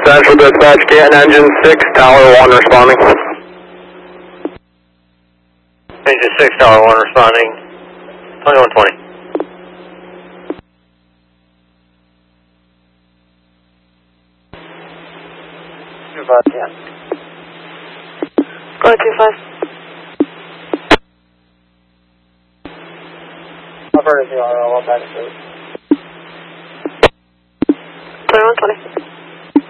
Central Dispatch, Canton Engine 6, Tower 1 responding. Engine 6, Tower 1 responding. 2120. Yeah. Go ahead, 25. I've heard of the RL, I'll back it through. 2120.